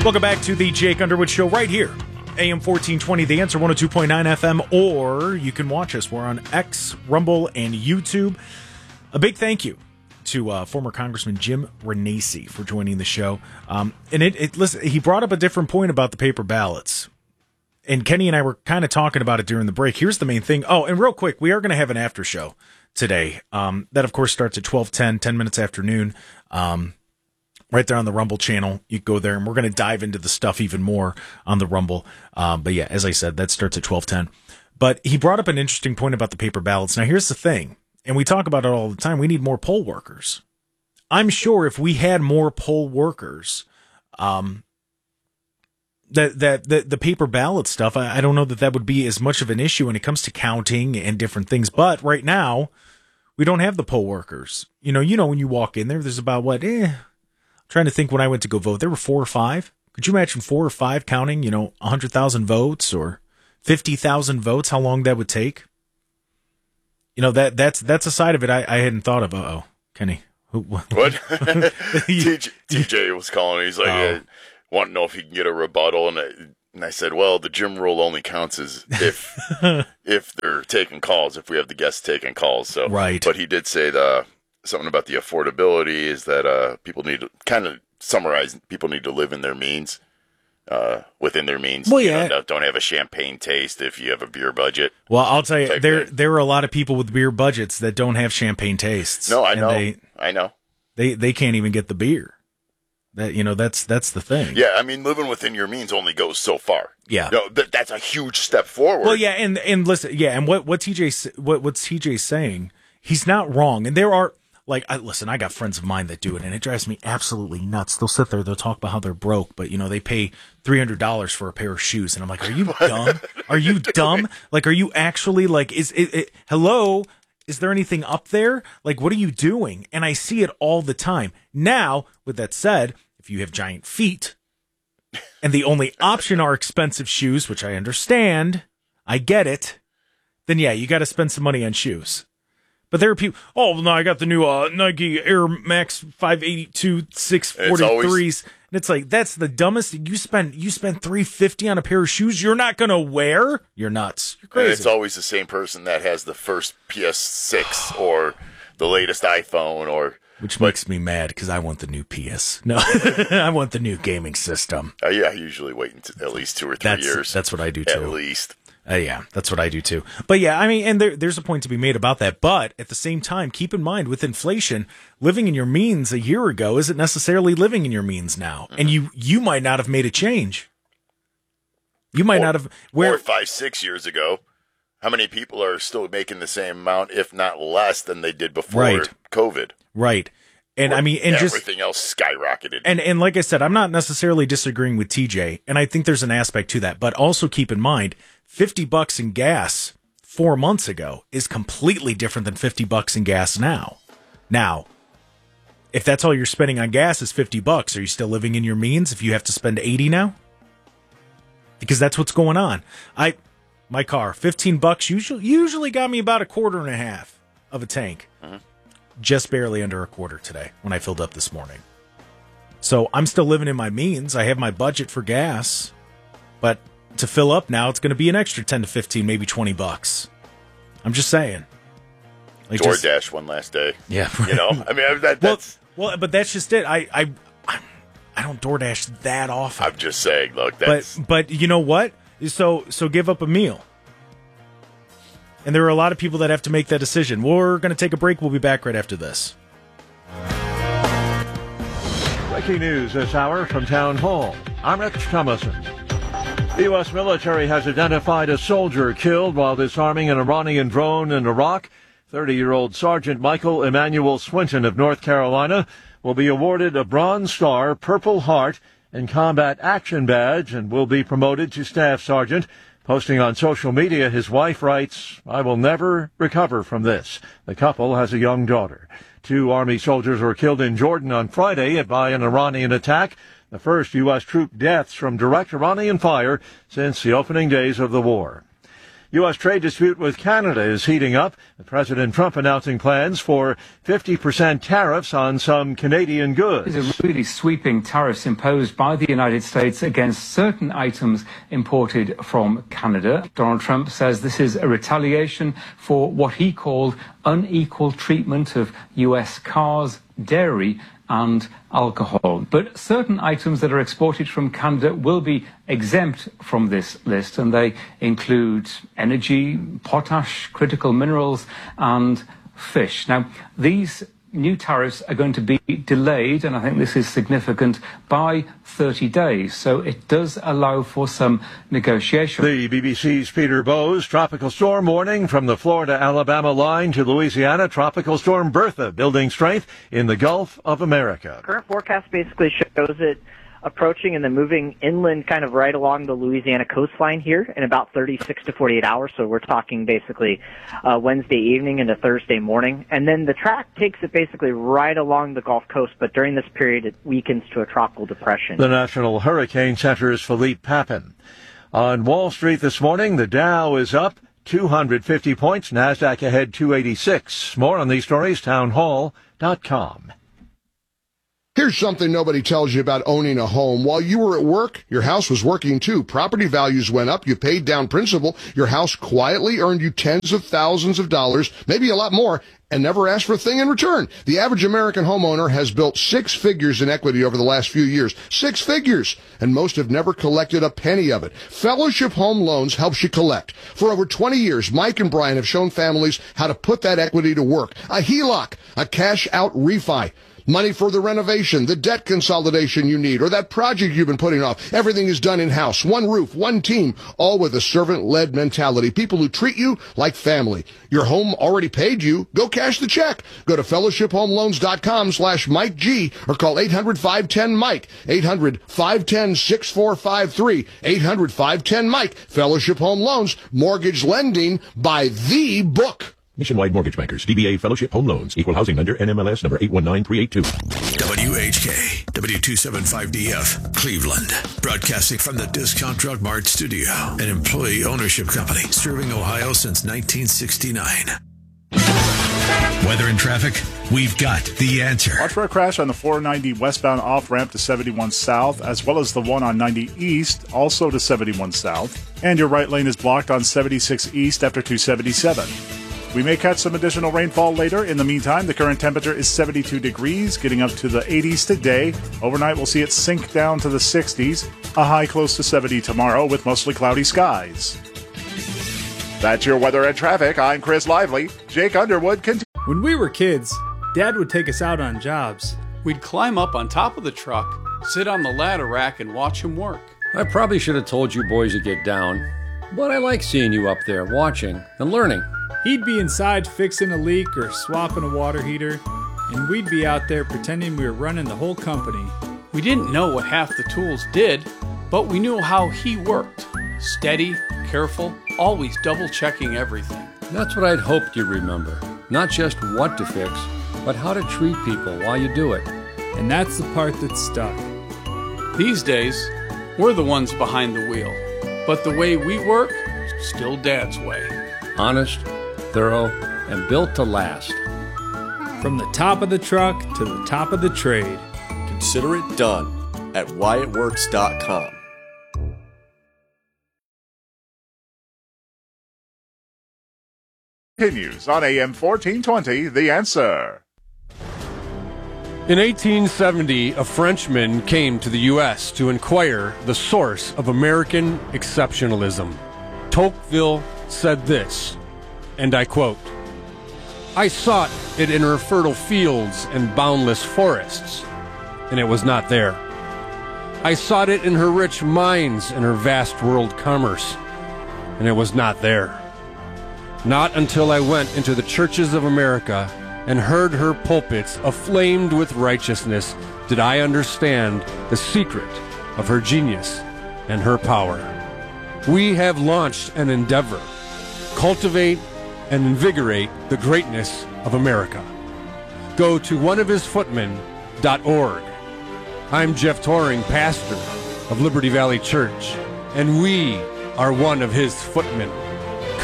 Welcome back to the Jake Underwood Show right here. AM 1420, The Answer, 102.9 FM, or you can watch us. We're on X, Rumble, and YouTube. A big thank you to former Congressman Jim Renacci for joining the show. Listen, he brought up a different point about the paper ballots. And Kenny and I were kind of talking about it during the break. Here's the main thing. Oh, and real quick, we are going to have an after show today. That, of course, starts at 12:10, 10 minutes after noon. Right there on the Rumble channel. You can go there, and we're going to dive into the stuff even more on the Rumble. But yeah, as I said, that starts at 12:10. But he brought up an interesting point about the paper ballots. Now, here's the thing, and we talk about it all the time. We need more poll workers. I'm sure if we had more poll workers, the paper ballot stuff, I don't know that would be as much of an issue when it comes to counting and different things. But right now, we don't have the poll workers. You know, when you walk in there, there's about trying to think when I went to go vote, there were 4 or 5. Could you imagine 4 or 5 counting, 100,000 votes or 50,000 votes, how long that would take? That's a side of it I hadn't thought of. Uh-oh, Kenny. What? TJ was calling. He's like, want to know if he can get a rebuttal. And I said, well, the Jim rule only counts as if they're taking calls, if we have the guests taking calls. So, right. But he did say something about the affordability is that people need to kind of summarize. People need to live in their means, within their means. Well, yeah. Don't have a champagne taste if you have a beer budget. Well, I'll tell you, there are a lot of people with beer budgets that don't have champagne tastes. No, I know. They can't even get the beer. That's the thing. Yeah, I mean, living within your means only goes so far. Yeah, that's a huge step forward. Well, yeah, and listen, yeah, and what TJ's saying, he's not wrong, and there are. I got friends of mine that do it, and it drives me absolutely nuts. They'll sit there, they'll talk about how they're broke, but, they pay $300 for a pair of shoes. And I'm like, are you dumb? Are you dumb? Are you actually, hello? Is there anything up there? What are you doing? And I see it all the time. Now, with that said, if you have giant feet, and the only option are expensive shoes, which I understand, I get it, then yeah, you got to spend some money on shoes. But there are people, no, I got the new Nike Air Max 582 643s. And it's like, that's the dumbest. You spend $350 on a pair of shoes you're not going to wear? You're nuts. You're crazy. And it's always the same person that has the first PS6 or the latest iPhone Which makes me mad because I want the new PS. No, I want the new gaming system. Yeah, I usually wait until at least 2 or 3 years. That's what I do too. At least. Yeah, that's what I do too. But yeah, I mean, and there's a point to be made about that. But at the same time, keep in mind with inflation, living in your means a year ago isn't necessarily living in your means now. Mm-hmm. And you might not have made a change. You might not have. Or 5-6 years ago, how many people are still making the same amount, if not less, than they did before COVID? Right. And I mean, and everything else skyrocketed. And like I said, I'm not necessarily disagreeing with TJ, and I think there's an aspect to that. But also keep in mind, $50 in gas 4 months ago is completely different than $50 in gas now. Now, if that's all you're spending on gas is $50, are you still living in your means if you have to spend $80 now? Because that's what's going on. My car, $15 usually got me about a quarter and a half of a tank. Mm-hmm. Just barely under a quarter today when I filled up this morning. So I'm still living in my means. I have my budget for gas, but to fill up now, it's going to be an extra 10 to 15, maybe $20. I'm just saying. DoorDash one last day. Yeah. I mean, that's... Well, but that's just it. I don't DoorDash that often. I'm just saying, look, that's... But you know what? So give up a meal. And there are a lot of people that have to make that decision. We're going to take a break. We'll be back right after this. Breaking news this hour from Town Hall. I'm Rich Thomason. The U.S. military has identified a soldier killed while disarming an Iranian drone in Iraq. 30-year-old Sergeant Michael Emmanuel Swinton of North Carolina will be awarded a Bronze Star, Purple Heart, and Combat Action Badge and will be promoted to Staff Sergeant. Posting on social media, his wife writes, "I will never recover from this." The couple has a young daughter. 2 Army soldiers were killed in Jordan on Friday by an Iranian attack, the first U.S. troop deaths from direct Iranian fire since the opening days of the war. U.S. trade dispute with Canada is heating up, with President Trump announcing plans for 50% tariffs on some Canadian goods. These are really sweeping tariffs imposed by the United States against certain items imported from Canada. Donald Trump says this is a retaliation for what he called unequal treatment of U.S. cars, dairy and alcohol. But certain items that are exported from Canada will be exempt from this list, and they include energy, potash, critical minerals and fish. Now, these new tariffs are going to be delayed, and I think this is significant, by 30 days. So it does allow for some negotiation. The BBC's Peter Bowes. Tropical storm warning from the Florida-Alabama line to Louisiana. Tropical storm Bertha building strength in the Gulf of America. Current forecast basically shows it approaching and then moving inland kind of right along the Louisiana coastline here in about 36 to 48 hours. So we're talking basically Wednesday evening into Thursday morning. And then the track takes it basically right along the Gulf Coast, but during this period it weakens to a tropical depression. The National Hurricane Center's Philippe Papin. On Wall Street this morning, the Dow is up 250 points, NASDAQ ahead 286. More on these stories, townhall.com. Here's something nobody tells you about owning a home. While you were at work, your house was working too. Property values went up. You paid down principal. Your house quietly earned you tens of thousands of dollars, maybe a lot more, and never asked for a thing in return. The average American homeowner has built 6 figures in equity over the last few years. 6 figures! And most have never collected a penny of it. Fellowship Home Loans helps you collect. For over 20 years, Mike and Brian have shown families how to put that equity to work. A HELOC, a cash-out refi. Money for the renovation, the debt consolidation you need, or that project you've been putting off. Everything is done in-house. One roof, one team, all with a servant-led mentality. People who treat you like family. Your home already paid you. Go cash the check. Go to fellowshiphomeloans.com/Mike G or call 800-510-MIKE. 800-510-6453. 800-510-MIKE. Fellowship Home Loans. Mortgage lending by the book. Nationwide Mortgage Bankers, DBA Fellowship Home Loans, Equal Housing Lender, NMLS number 819382. WHK, W275DF, Cleveland. Broadcasting from the Discount Drug Mart studio, an employee ownership company serving Ohio since 1969. Weather and traffic, we've got the answer. Watch for a crash on the 490 westbound off-ramp to 71 South, as well as the one on 90 East, also to 71 South. And your right lane is blocked on 76 East after 277. We may catch some additional rainfall later. In the meantime, the current temperature is 72 degrees, getting up to the 80s today. Overnight, we'll see it sink down to the 60s, a high close to 70 tomorrow with mostly cloudy skies. That's your weather and traffic. I'm Chris Lively. Jake Underwood continues. When we were kids, Dad would take us out on jobs. We'd climb up on top of the truck, sit on the ladder rack, and watch him work. I probably should have told you boys to get down, but I like seeing you up there watching and learning. He'd be inside fixing a leak or swapping a water heater, and we'd be out there pretending we were running the whole company. We didn't know what half the tools did, but we knew how he worked. Steady, careful, always double-checking everything. That's what I'd hoped you'd remember. Not just what to fix, but how to treat people while you do it. And that's the part that stuck. These days, we're the ones behind the wheel, but the way we work, still Dad's way. Honest, thorough, and built to last. From the top of the truck to the top of the trade. Consider it done at WyattWorks.com. Continues on AM 1420, The Answer. In 1870, a Frenchman came to the U.S. to inquire the source of American exceptionalism. Tocqueville said this, and I quote, "I sought it in her fertile fields and boundless forests, and it was not there. I sought it in her rich mines and her vast world commerce, and it was not there. Not until I went into the churches of America and heard her pulpits aflamed with righteousness did I understand the secret of her genius and her power. We have launched an endeavor, cultivate and invigorate the greatness of America. Go to oneofhisfootmen.org. I'm Jeff Toring, pastor of Liberty Valley Church, and we are one of his footmen.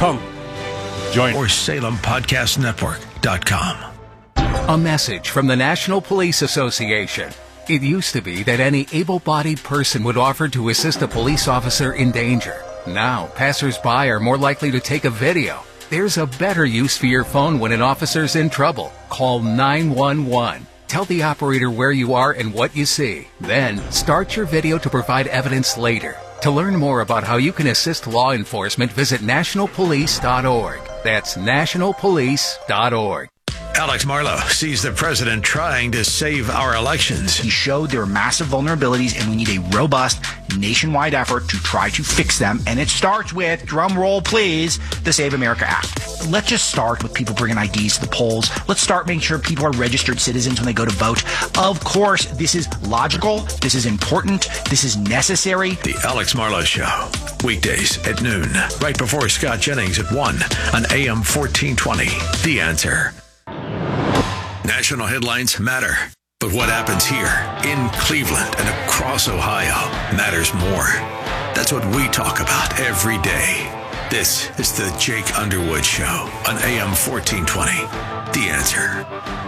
Come. Join. Or SalemPodcastNetwork.com. A message from the National Police Association. It used to be that any able-bodied person would offer to assist a police officer in danger. Now, passers-by are more likely to take a video. There's a better use for your phone when an officer's in trouble. Call 911. Tell the operator where you are and what you see. Then, start your video to provide evidence later. To learn more about how you can assist law enforcement, visit nationalpolice.org. That's nationalpolice.org. Alex Marlow sees the president trying to save our elections. He showed there are massive vulnerabilities and we need a robust nationwide effort to try to fix them. And it starts with, drum roll please, the Save America Act. Let's just start with people bringing IDs to the polls. Let's start making sure people are registered citizens when they go to vote. Of course, this is logical. This is important. This is necessary. The Alex Marlow Show. Weekdays at noon. Right before Scott Jennings at 1 on AM 1420. The Answer. National headlines matter, but what happens here in Cleveland and across Ohio matters more. That's what we talk about every day. This is the Jake Underwood Show on AM 1420. The Answer.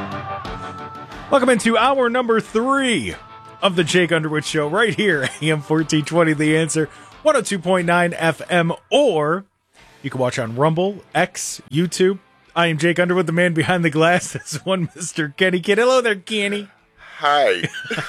Welcome into hour number 3 of the Jake Underwood Show right here, AM 1420. The Answer, 102.9 FM, or you can watch on Rumble, X, YouTube. I am Jake Underwood, the man behind the glass. That's one Mr. Kenny Kidd. Hello there, Kenny. Hi.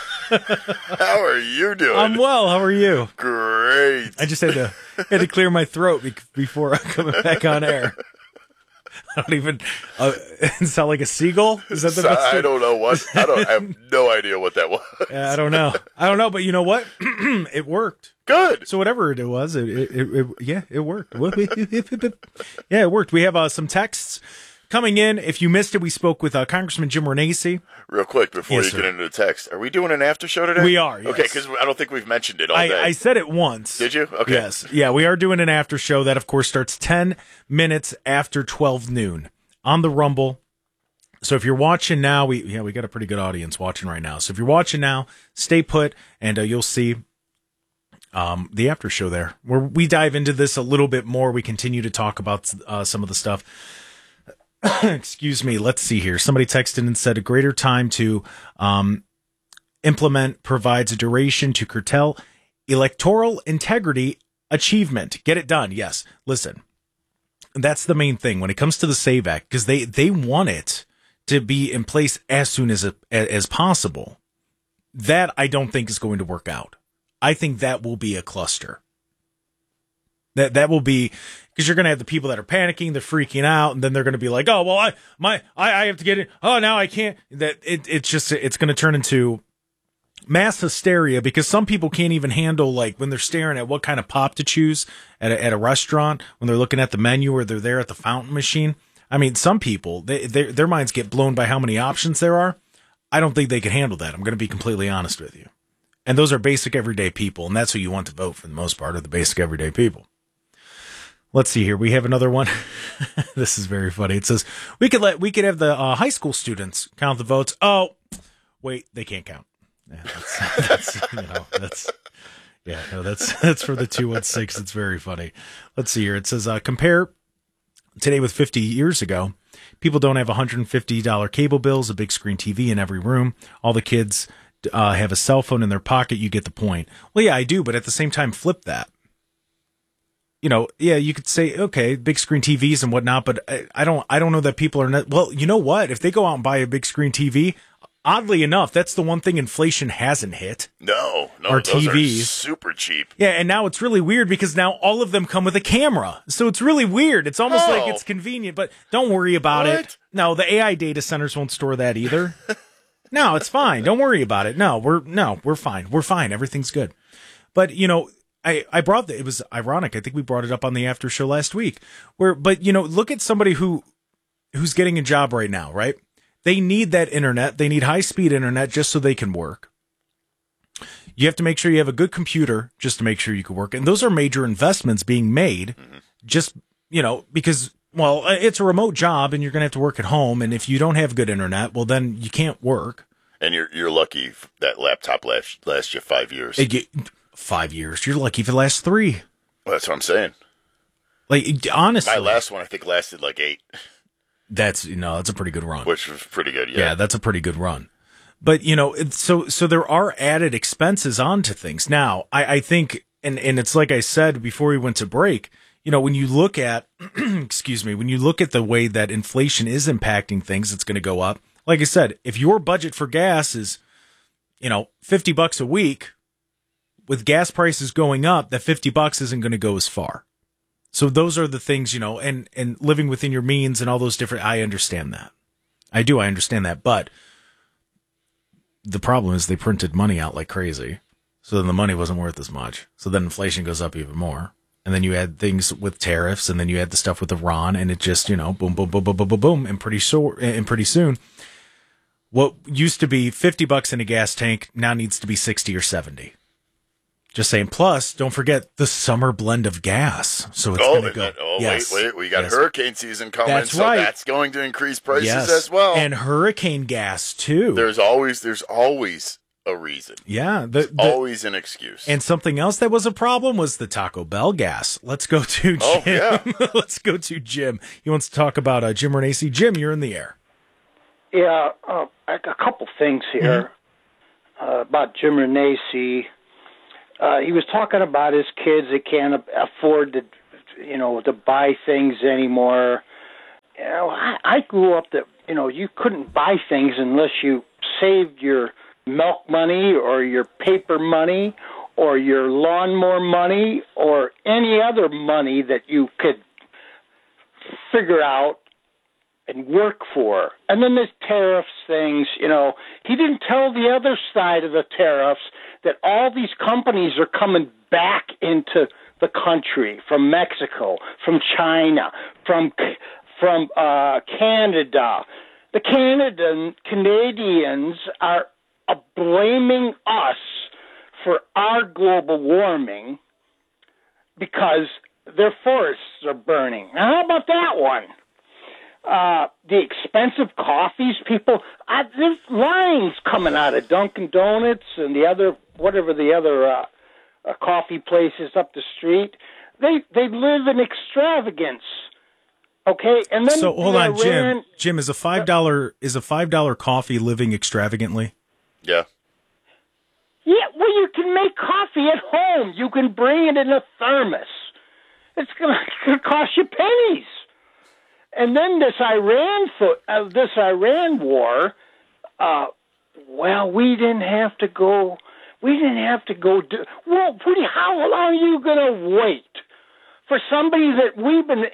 How are you doing? I'm well. How are you? Great. I just had to clear my throat before coming back on air. I don't even sound like a seagull. Is that the best? I don't know what. I have no idea what that was. Yeah, I don't know, but you know what? It worked. Good. So whatever it was, it worked. Yeah, it worked. We have some texts coming in. If you missed it, we spoke with Congressman Jim Renacci. Real quick, before you get into the text, are we doing an after show today? We are, yes. Okay, because I don't think we've mentioned it all day. I said it once. Did you? Okay. Yes. Yeah, we are doing an after show that, of course, starts 10 minutes after 12 noon on the Rumble. So if you're watching now, we got a pretty good audience watching right now. So if you're watching now, stay put, and you'll see the after show there, where we dive into this a little bit more. We continue to talk about some of the stuff. Excuse me. Let's see here. Somebody texted and said a greater time to implement provides a duration to curtail electoral integrity achievement. Get it done. Yes. Listen, that's the main thing when it comes to the SAVE Act, because they want it to be in place as soon as possible. That I don't think is going to work out. I think that will be a cluster. That will be, because you're going to have the people that are panicking, they're freaking out, and then they're going to be like, oh, well, I have to get it. Oh, now I can't. It's going to turn into mass hysteria, because some people can't even handle, like, when they're staring at what kind of pop to choose at a restaurant, when they're looking at the menu or they're there at the fountain machine. I mean, some people, their minds get blown by how many options there are. I don't think they can handle that. I'm going to be completely honest with you. And those are basic everyday people, and that's who you want to vote for the most part, are the basic everyday people. Let's see here. We have another one. This is very funny. It says we could have the high school students count the votes. Oh, wait, they can't count. Yeah, that's for the 216. It's very funny. Let's see here. It says compare today with 50 years ago. People don't have $150 cable bills, a big screen TV in every room. All the kids have a cell phone in their pocket. You get the point. Well, yeah, I do, but at the same time, flip that. You know, yeah, you could say, okay, big screen TVs and whatnot, but I don't know that people are not. Well, you know what? If they go out and buy a big screen TV, oddly enough, that's the one thing inflation hasn't hit. No, our those TVs are super cheap. Yeah, and now it's really weird because now all of them come with a camera, so it's really weird. It's almost like it's convenient, but don't worry about it. No, the AI data centers won't store that either. No, it's fine. Don't worry about it. No, we're fine. We're fine. Everything's good. But you know. I brought it was ironic. I think we brought it up on the after show last week but you know, look at somebody who's getting a job right now, right? They need that internet. They need high speed internet just so they can work. You have to make sure you have a good computer just to make sure you can work. And those are major investments being made just, you know, because, well, it's a remote job and you're going to have to work at home. And if you don't have good internet, well, then you can't work. And you're lucky that laptop lasts you 5 years. 5 years. You're lucky if it lasts 3. Well, that's what I'm saying. Like, honestly, my last one I think lasted like 8. That's a pretty good run. Which was pretty good, yeah. Yeah, that's a pretty good run. But, so there are added expenses onto things. Now, I think, and it's like I said before we went to break, when you look at, when you look at the way that inflation is impacting things, it's going to go up. Like I said, if your budget for gas is, $50 a week, with gas prices going up, that $50 isn't going to go as far. So those are the things, and living within your means and all those different, I understand that. I understand that. But the problem is they printed money out like crazy. So then the money wasn't worth as much. So then inflation goes up even more. And then you add things with tariffs, and then you add the stuff with Iran, and it just, boom, boom, boom, boom, boom, boom, boom. And pretty soon, what used to be $50 in a gas tank now needs to be 60 or 70. Just saying. Plus, don't forget the summer blend of gas. So it's going to go. Wait. We got hurricane season coming, that's right. That's going to increase prices as well. And hurricane gas, too. There's always a reason. Yeah. Always an excuse. And something else that was a problem was the Taco Bell gas. Let's go to Jim. Oh, yeah. Let's go to Jim. He wants to talk about Jim Renacci. Jim, you're in the air. Yeah, a couple things here about Jim Renacci. He was talking about his kids that can't afford to buy things anymore. I grew up that, you couldn't buy things unless you saved your milk money or your paper money or your lawnmower money or any other money that you could figure out and work for. And then there's tariffs things, he didn't tell the other side of the tariffs that all these companies are coming back into the country from Mexico, from China, from Canada. The Canadians are blaming us for our global warming because their forests are burning. Now, how about that one? The expensive coffees, people, there's lines coming out of Dunkin' Donuts and the other coffee places up the street. They live in extravagance. Okay, and then so hold on, Jim. Jim, is a $5 coffee living extravagantly? Yeah. Yeah, well, you can make coffee at home. You can bring it in a thermos. It's gonna cost you pennies. And then this Iran war, we didn't have to go. How long are you going to wait for somebody that we've been,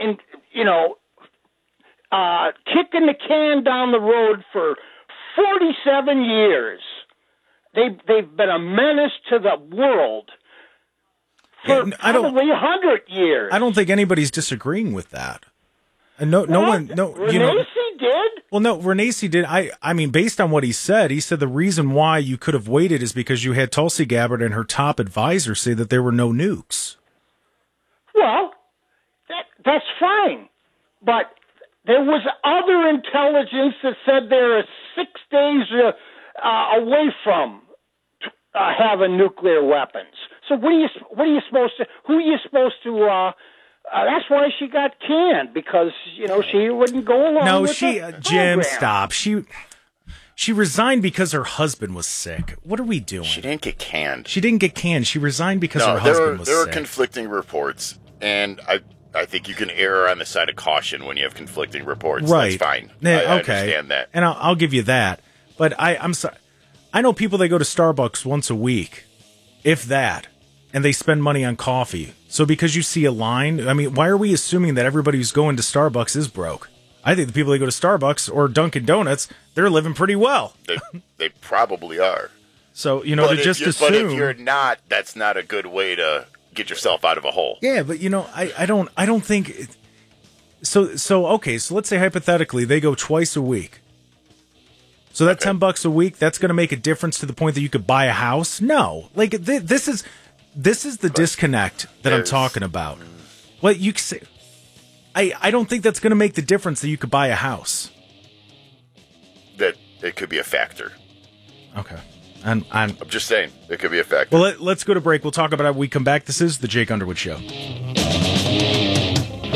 kicking the can down the road for 47 years? They've been a menace to the world for probably 100 years. I don't think anybody's disagreeing with that. And Renacci did? Well, no, Renacci did. I mean, based on what he said the reason why you could have waited is because you had Tulsi Gabbard and her top advisor say that there were no nukes. Well, that's fine. But there was other intelligence that said they're 6 days away from having nuclear weapons. So what are you supposed to? Who are you supposed to? That's why she got canned, because she wouldn't go along with the Jim, program. stop. She resigned because her husband was sick. What are we doing? She didn't get canned. She didn't get canned. She resigned because her husband was sick. There are conflicting reports, and I think you can err on the side of caution when you have conflicting reports. Right. That's fine. Yeah, I okay. understand that. And I'll give you that. But I'm sorry. I know people that go to Starbucks once a week, if that, and they spend money on coffee. So because you see a line, I mean, why are we assuming that everybody who's going to Starbucks is broke? I think the people that go to Starbucks or Dunkin' Donuts, they're living pretty well. They probably are. So, to just assume. But if you're not, that's not a good way to get yourself out of a hole. Yeah, but I don't think. So okay, so let's say hypothetically they go twice a week. So that $10 a week, that's going to make a difference to the point that you could buy a house? No, like this is the disconnect that I'm talking about. Well, you can say, I don't think that's going to make the difference that you could buy a house. That it could be a factor. Okay. I'm just saying, it could be a factor. Well, let's go to break. We'll talk about it when we come back. This is the Jake Underwood Show.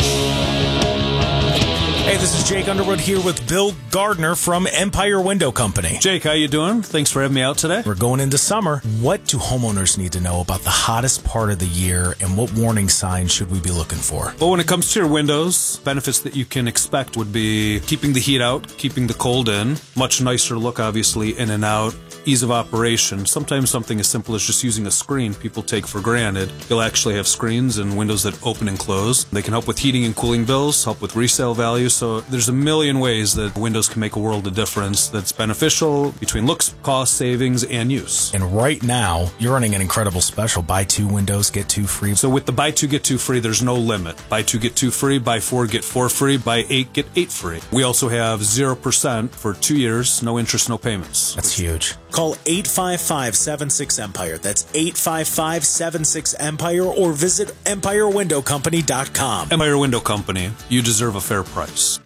This is Jake Underwood here with Bill Gardner from Empire Window Company. Jake, how you doing? Thanks for having me out today. We're going into summer. What do homeowners need to know about the hottest part of the year, and what warning signs should we be looking for? Well, when it comes to your windows, benefits that you can expect would be keeping the heat out, keeping the cold in, much nicer look, obviously, in and out, ease of operation. Sometimes something as simple as just using a screen people take for granted. You'll actually have screens and windows that open and close. They can help with heating and cooling bills, help with resale value. So there's a million ways that windows can make a world of difference that's beneficial between looks, cost, savings, and use. And right now, you're running an incredible special. Buy 2 windows, get 2 free. So with the buy 2, get 2 free, there's no limit. Buy 2, get 2 free. Buy 4, get 4 free. Buy 8, get 8 free. We also have 0% for 2 years, no interest, no payments. That's huge. Call 855-76-EMPIRE. That's 855-76-EMPIRE, or visit EmpireWindowCompany.com. Empire Window Company. You deserve a fair price.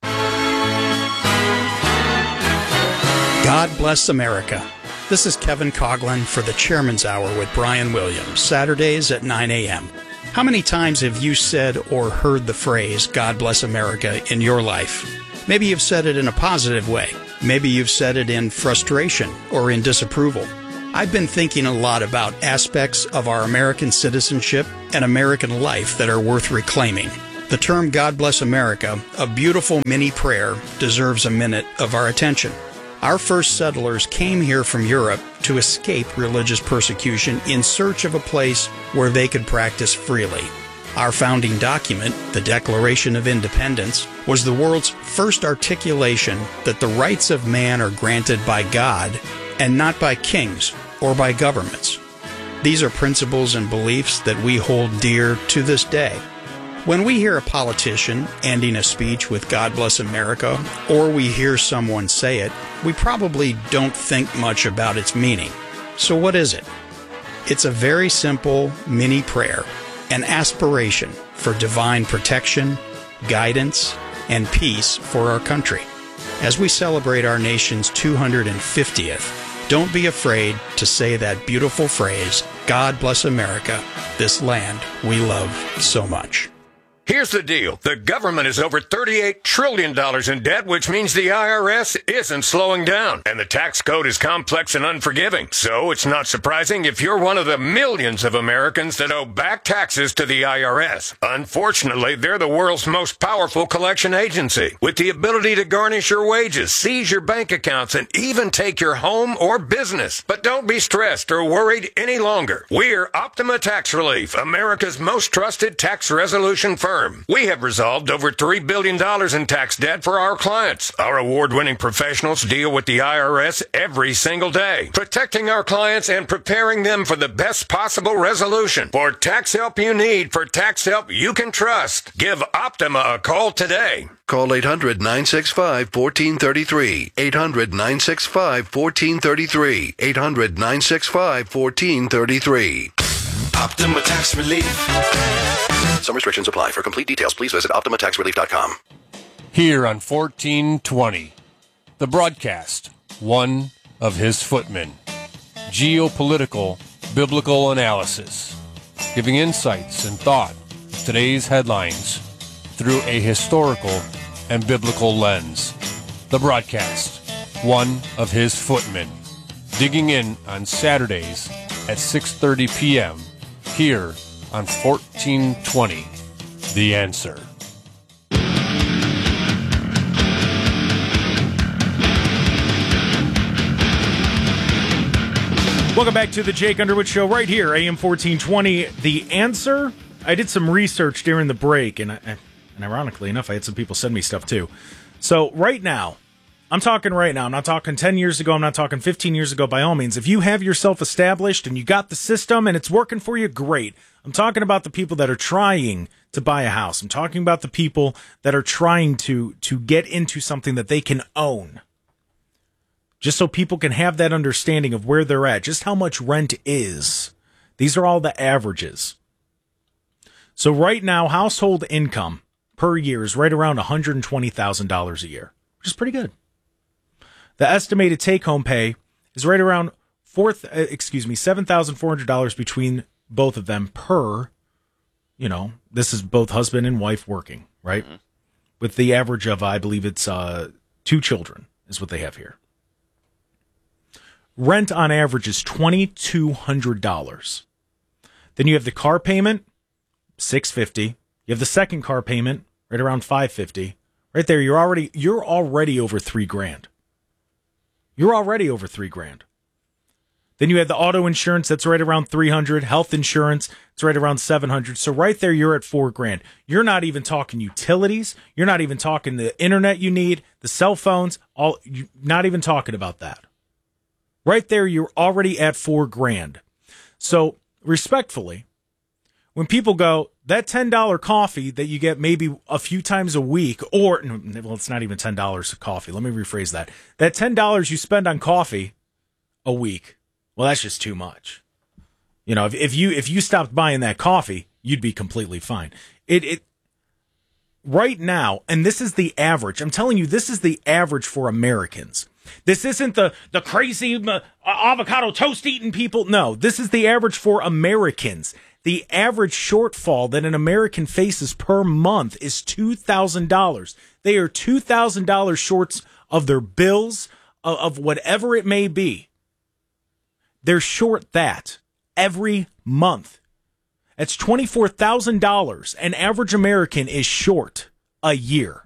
God bless America. This is Kevin Coughlin for the Chairman's Hour with Brian Williams, Saturdays at 9 a.m. How many times have you said or heard the phrase, God bless America, in your life? Maybe you've said it in a positive way. Maybe you've said it in frustration or in disapproval. I've been thinking a lot about aspects of our American citizenship and American life that are worth reclaiming. The term God bless America, a beautiful mini prayer, deserves a minute of our attention. Our first settlers came here from Europe to escape religious persecution in search of a place where they could practice freely. Our founding document, the Declaration of Independence, was the world's first articulation that the rights of man are granted by God and not by kings or by governments. These are principles and beliefs that we hold dear to this day. When we hear a politician ending a speech with God bless America, or we hear someone say it, we probably don't think much about its meaning. So what is it? It's a very simple mini prayer, an aspiration for divine protection, guidance, and peace for our country. As we celebrate our nation's 250th, don't be afraid to say that beautiful phrase, God bless America, this land we love so much. Here's the deal. The government is over $38 trillion in debt, which means the IRS isn't slowing down. And the tax code is complex and unforgiving. So it's not surprising if you're one of the millions of Americans that owe back taxes to the IRS. Unfortunately, they're the world's most powerful collection agency, with the ability to garnish your wages, seize your bank accounts, and even take your home or business. But don't be stressed or worried any longer. We're Optima Tax Relief, America's most trusted tax resolution firm. We have resolved over $3 billion in tax debt for our clients. Our award-winning professionals deal with the IRS every single day, protecting our clients and preparing them for the best possible resolution. For tax help you need, for tax help you can trust, give Optima a call today. Call 800-965-1433. 800-965-1433. 800-965-1433. Optima Tax Relief. Some restrictions apply. For complete details, please visit OptimaTaxRelief.com. Here on 1420, the broadcast, one of his footmen. Geopolitical, biblical analysis, giving insights and thought to today's headlines through a historical and biblical lens. The broadcast, one of his footmen, digging in on Saturdays at 6:30 p.m. here on 1420, The Answer. Welcome back to the Jake Underwood Show right here, AM 1420, The Answer. I did some research during the break, and ironically enough, I had some people send me stuff too. So right now, I'm talking right now. I'm not talking 10 years ago. I'm not talking 15 years ago, by all means. If you have yourself established and you got the system and it's working for you, great. I'm talking about the people that are trying to buy a house. I'm talking about the people that are trying to get into something that they can own. Just so people can have that understanding of where they're at, just how much rent is. These are all the averages. So right now, household income per year is right around $120,000 a year, which is pretty good. The estimated take-home pay is right around $7,400 between both of them per, this is both husband and wife working, right? Mm-hmm. with the average of, I believe it's 2 children is what they have here. Rent on average is $2,200. Then you have the car payment, $650. You have the second car payment, right around $550. Right there, you're already over $3,000. You're already over $3,000. Then you have the auto insurance, that's right around $300. Health insurance, it's right around $700. So right there, you're at $4,000. You're not even talking utilities. You're not even talking the internet you need, the cell phones. You're not even talking about that. Right there, you're already at $4,000. So respectfully, when people go, that $10 coffee that you get maybe a few times a week, or, well, it's not even $10 of coffee. Let me rephrase that. That $10 you spend on coffee a week, well, that's just too much. You know, if you stopped buying that coffee, you'd be completely fine. It right now, and this is the average. I'm telling you, this is the average for Americans. This isn't the crazy avocado toast eating people. No, this is the average for Americans. The average shortfall that an American faces per month is $2,000. They are $2,000 short of their bills, of whatever it may be. They're short that every month. That's $24,000 an average American is short a year.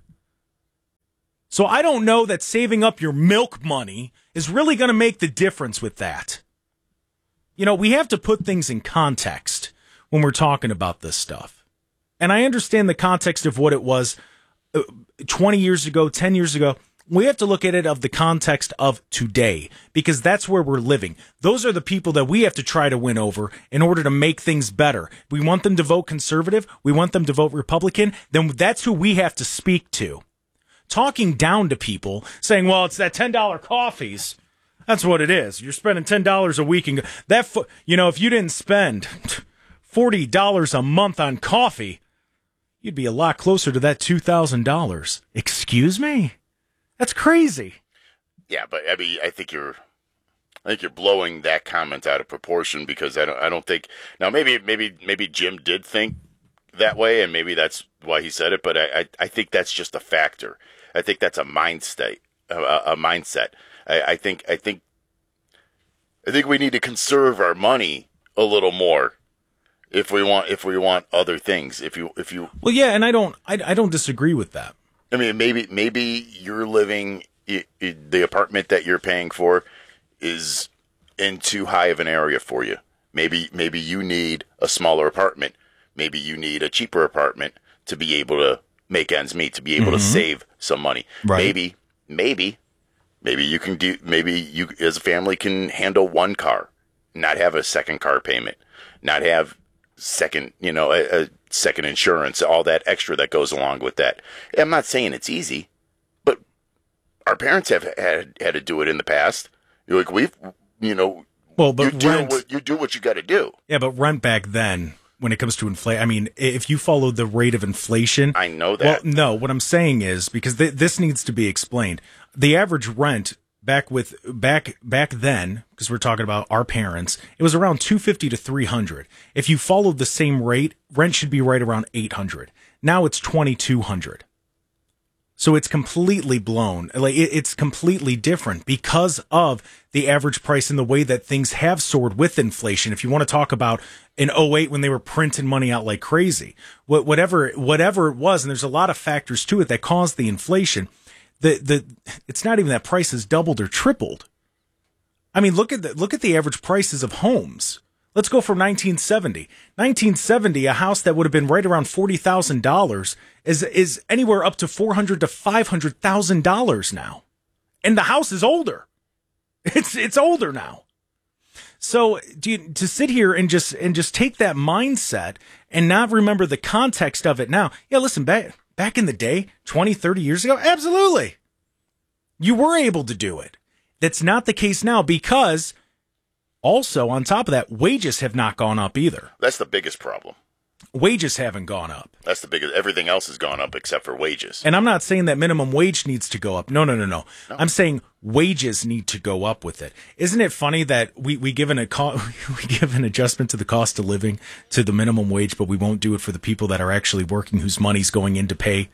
So I don't know that saving up your milk money is really going to make the difference with that. You know, we have to put things in context when we're talking about this stuff. And I understand the context of what it was 20 years ago, 10 years ago. We have to look at it of the context of today, because that's where we're living. Those are the people that we have to try to win over in order to make things better. We want them to vote conservative. We want them to vote Republican. Then that's who we have to speak to. Talking down to people, saying, well, it's that $10 coffees. That's what it is. You're spending $10 a week. And that, you know, if you didn't spend $40 a month on coffee, you'd be a lot closer to that $2,000. Excuse me? That's crazy. Yeah, but I mean, I think you're blowing that comment out of proportion, because I don't think, now maybe Jim did think that way, and maybe that's why he said it, but I think that's just a factor. I think that's a mindset. I think we need to conserve our money a little more if we want other things. If you well, yeah, and I don't disagree with that. I mean, maybe you're living, the apartment that you're paying for is in too high of an area for you. Maybe you need a smaller apartment. Maybe you need a cheaper apartment to be able to make ends meet, to be able to save some money. Right. Maybe you as a family can handle one car, not have a second car payment, not have second insurance, all that extra that goes along with that. I'm not saying it's easy, but our parents have had to do it in the past. You're like, you do what you got to do. Yeah, but rent back then, when it comes to inflation, I mean, if you follow the rate of inflation, I know that. Well, no, what I'm saying is, because this needs to be explained, the average rent back then, because we're talking about our parents, it was around $250 to $300. If you followed the same rate, rent should be right around $800. Now it's $2,200. So it's completely blown. Like it's completely different because of the average price and the way that things have soared with inflation. If you want to talk about in 2008 when they were printing money out like crazy, whatever it was, and there's a lot of factors to it that caused the inflation. It's not even that prices doubled or tripled. I mean, look at the average prices of homes. Let's go from 1970. 1970, a house that would have been right around $40,000 is anywhere up to $400,000 to $500,000 now, and the house is older. It's older now. So to sit here and just take that mindset and not remember the context of it now? Yeah, listen, back in the day, 20, 30 years ago, absolutely, you were able to do it. That's not the case now, because also, on top of that, wages have not gone up either. That's the biggest problem. Wages haven't gone up. That's the biggest. Everything else has gone up except for wages. And I'm not saying that minimum wage needs to go up. No. I'm saying wages need to go up with it. Isn't it funny that we give an adjustment to the cost of living to the minimum wage, but we won't do it for the people that are actually working, whose money's going in to pay,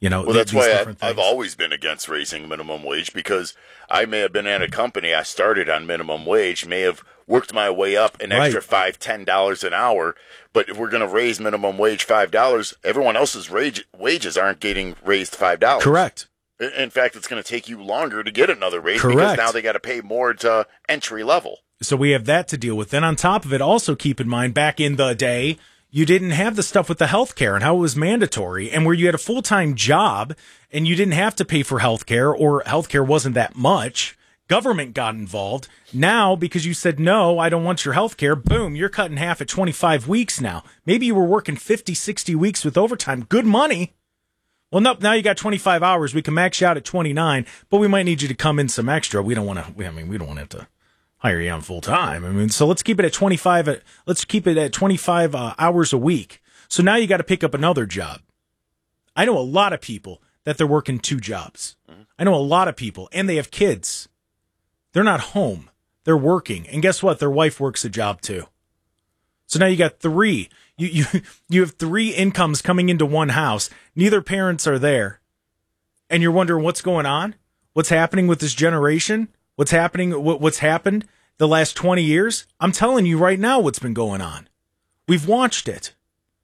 You know, well, that's these why different I've things. always been against raising minimum wage, because I may have been at a company, I started on minimum wage, may have worked my way up an extra $5-10 an hour. But if we're going to raise minimum wage $5, everyone else's wages aren't getting raised $5. Correct. In fact, it's going to take you longer to get another raise Correct. because now they got to pay more to entry level. So we have that to deal with. Then on top of it, also keep in mind, back in the day, you didn't have the stuff with the health care and how it was mandatory, and where you had a full-time job and you didn't have to pay for health care, or health care wasn't that much. Government got involved. Now, because you said, no, I don't want your health care, boom, you're cut in half at 25 weeks now. Maybe you were working 50, 60 weeks with overtime. Good money. Well, nope, now you got 25 hours. We can max you out at 29, but we might need you to come in some extra. We don't want to, we don't want to have to hire you on full time. I mean, so let's keep it at 25. Let's keep it at 25 hours a week. So now you got to pick up another job. I know a lot of people that they're working 2 jobs. I know a lot of people, and they have kids. They're not home. They're working. And guess what? Their wife works a job too. So now you got 3. You have 3 incomes coming into one house. Neither parents are there. And you're wondering what's going on? What's happening with this generation? What's happened the last 20 years? I'm telling you right now what's been going on. We've watched it.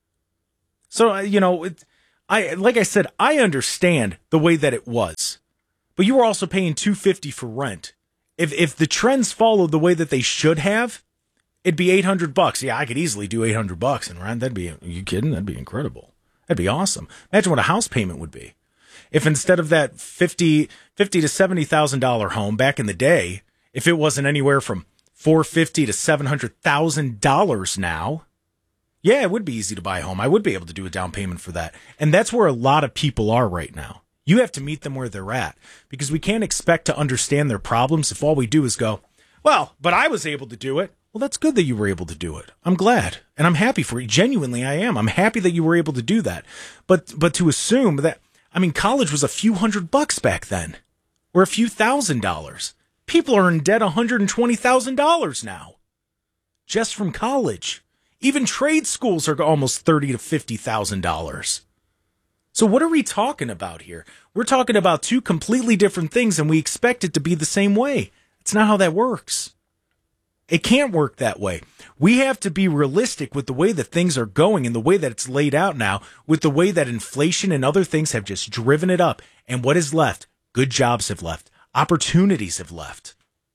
So, like I said, I understand the way that it was. But you were also paying $250 for rent. If the trends followed the way that they should have, it'd be $800. Yeah, I could easily do $800 in rent. Are you kidding? That'd be incredible. That'd be awesome. Imagine what a house payment would be. If instead of that $50,000 to $70,000 home back in the day, if it wasn't anywhere from $450,000 to $700,000 now, yeah, it would be easy to buy a home. I would be able to do a down payment for that. And that's where a lot of people are right now. You have to meet them where they're at, because we can't expect to understand their problems if all we do is go, well, but I was able to do it. Well, that's good that you were able to do it. I'm glad, and I'm happy for you. Genuinely, I am. I'm happy that you were able to do that. But to assume that, college was a few $100 back then, or a few $1,000. People are in debt $120,000 now, just from college. Even trade schools are almost $30,000 to $50,000. So what are we talking about here? We're talking about 2 completely different things, and we expect it to be the same way. It's not how that works. It can't work that way. We have to be realistic with the way that things are going and the way that it's laid out now, with the way that inflation and other things have just driven it up. And what is left? Good jobs have left. Opportunities have left.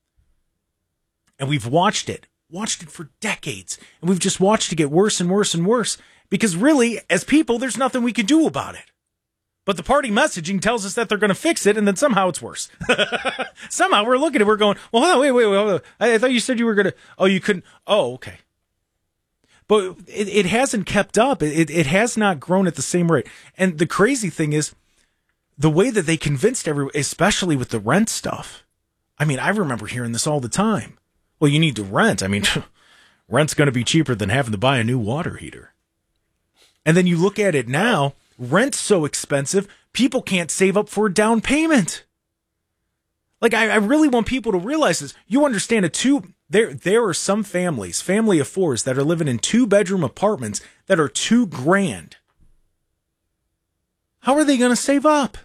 And we've watched it for decades. And we've just watched it get worse and worse and worse, because really, as people, there's nothing we can do about it. But the party messaging tells us that they're going to fix it, and then somehow it's worse. Somehow we're looking at it, we're going, well, hold on, wait. I thought you said you were going to, oh, you couldn't. Oh, okay. But it hasn't kept up. It has not grown at the same rate. And the crazy thing is, the way that they convinced everyone, especially with the rent stuff. I remember hearing this all the time. Well, you need to rent. Rent's going to be cheaper than having to buy a new water heater. And then you look at it now, rent's so expensive, people can't save up for a down payment. Like, I really want people to realize this. You understand there are some families, family of 4s, that are living in 2-bedroom apartments that are $2,000. How are they going to save up?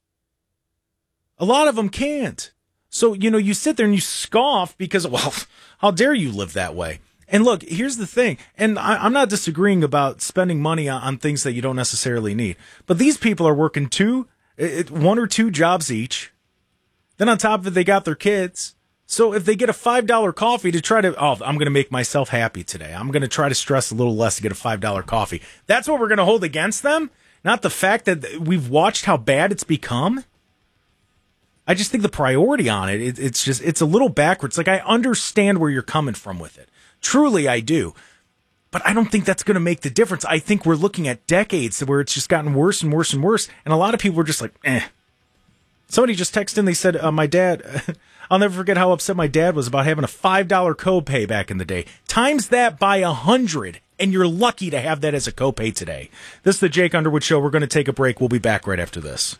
A lot of them can't. So, you sit there and you scoff because, well, how dare you live that way? And look, here's the thing, and I'm not disagreeing about spending money on things that you don't necessarily need, but these people are working 1 or 2 jobs each. Then on top of it, they got their kids. So if they get a $5 coffee to try to, I'm going to make myself happy today. I'm going to try to stress a little less to get a $5 coffee. That's what we're going to hold against them, not the fact that we've watched how bad it's become. I just think the priority on it's a little backwards. Like, I understand where you're coming from with it. Truly, I do. But I don't think that's going to make the difference. I think we're looking at decades where it's just gotten worse and worse and worse. And a lot of people are just like, eh. Somebody just texted in, they said, my dad, I'll never forget how upset my dad was about having a $5 copay back in the day. Times that by 100, and you're lucky to have that as a copay today. This is the Jake Underwood Show. We're going to take a break. We'll be back right after this.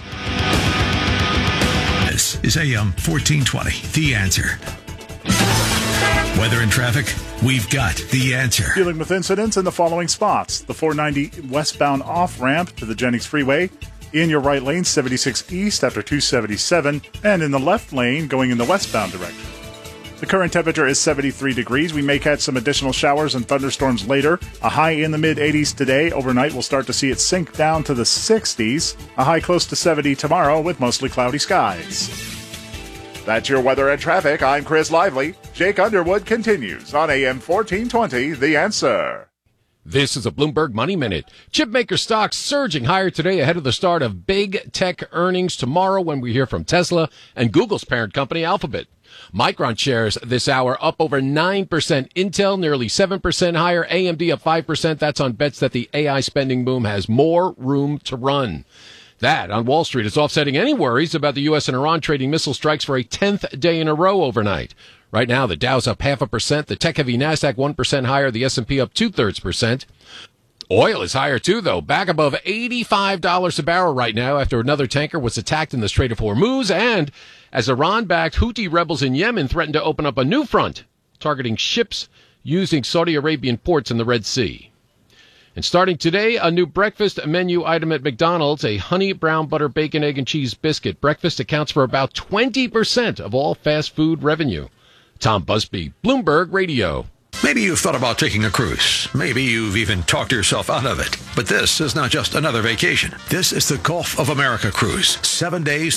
This is AM 1420, The Answer. Weather and traffic, we've got the answer. Dealing with incidents in the following spots. The 490 westbound off-ramp to the Jennings Freeway. In your right lane, 76 east after 277, and in the left lane going in the westbound direction. The current temperature is 73 degrees. We may catch some additional showers and thunderstorms later. A high in the mid-80s today. Overnight, we'll start to see it sink down to the 60s. A high close to 70 tomorrow with mostly cloudy skies. That's your weather and traffic. I'm Chris Lively. Jake Underwood continues on AM 1420, The Answer. This is a Bloomberg Money Minute. Chipmaker stocks surging higher today ahead of the start of big tech earnings tomorrow when we hear from Tesla and Google's parent company, Alphabet. Micron shares this hour up over 9%. Intel nearly 7% higher. AMD up 5%. That's on bets that the AI spending boom has more room to run. That on Wall Street is offsetting any worries about the U.S. and Iran trading missile strikes for a 10th day in a row overnight. Right now, the Dow's up 0.5%, the tech-heavy NASDAQ 1% higher, the S&P up 0.2%. Oil is higher, too, though, back above $85 a barrel right now after another tanker was attacked in the Strait of Hormuz and as Iran-backed Houthi rebels in Yemen threatened to open up a new front, targeting ships using Saudi Arabian ports in the Red Sea. And starting today, a new breakfast menu item at McDonald's, a honey brown butter bacon, egg, and cheese biscuit. Breakfast accounts for about 20% of all fast food revenue. Tom Busby, Bloomberg Radio. Maybe you've thought about taking a cruise. Maybe you've even talked yourself out of it. But this is not just another vacation. This is the Gulf of America cruise. 7 days,